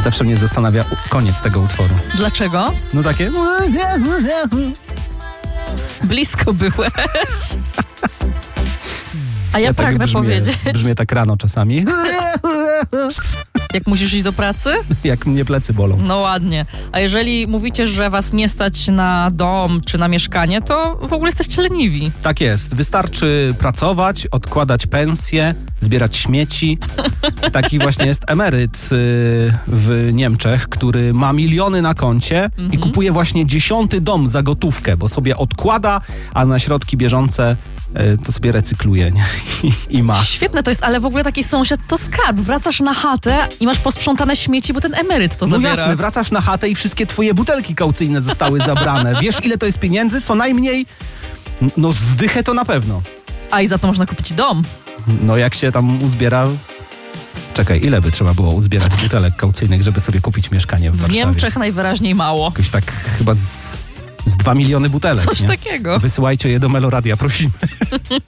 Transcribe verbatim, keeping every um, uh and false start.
Zawsze mnie zastanawia u- koniec tego utworu. Dlaczego? No takie... Blisko byłeś. A ja, ja pragnę tak brzmię, powiedzieć. Brzmię tak rano czasami. Jak musisz iść do pracy? Jak mnie plecy bolą. No ładnie. A jeżeli mówicie, że was nie stać na dom czy na mieszkanie, to w ogóle jesteście leniwi. Tak jest. Wystarczy pracować, odkładać pensję, zbierać śmieci. Taki właśnie jest emeryt y, w Niemczech, który ma miliony na koncie Mhm. i kupuje właśnie dziesiąty dom za gotówkę, bo sobie odkłada, a na środki bieżące y, to sobie recykluje, nie? I, i ma. Świetne to jest, ale w ogóle taki sąsiad to skarb. Wracasz na chatę i masz posprzątane śmieci, bo ten emeryt to No zabiera. jasne, wracasz na chatę i wszystkie twoje butelki kaucyjne zostały zabrane. Wiesz, ile to jest pieniędzy? Co najmniej, no zdychę to na pewno. A i za to można kupić dom. No jak się tam uzbiera... Czekaj, ile by trzeba było uzbierać butelek kaucyjnych, żeby sobie kupić mieszkanie w W Warszawie? Niemczech najwyraźniej mało. Jakoś tak chyba z, z dwa miliony butelek, Coś nie? takiego. Wysyłajcie je do Meloradia, prosimy.